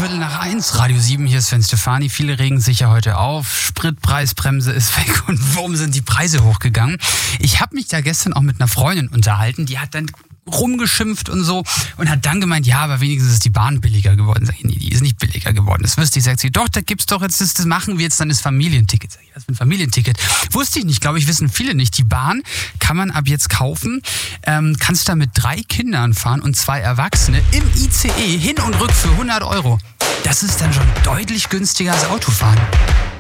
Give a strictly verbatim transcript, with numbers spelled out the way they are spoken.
Viertel nach eins, Radio sieben, hier ist Sven Stefani. Viele regen sich ja heute auf. Spritpreisbremse ist weg und warum sind die Preise hochgegangen? Ich habe mich da gestern auch mit einer Freundin unterhalten, die hat dann rumgeschimpft und so und hat dann gemeint, ja, aber wenigstens ist die Bahn billiger geworden. Sag ich, nee, die ist nicht billiger geworden. Das wüsste ich. Sagt sie, doch, da gibt's doch jetzt, das, das machen wir jetzt dann das Familienticket. Sag ich, was für ein Familienticket? Wusste ich nicht, glaube ich, wissen viele nicht. Die Bahn kann man ab jetzt kaufen, ähm, kannst da mit drei Kindern fahren und zwei Erwachsene im I C E hin und rück für hundert Euro. Das ist dann schon deutlich günstiger als Autofahren.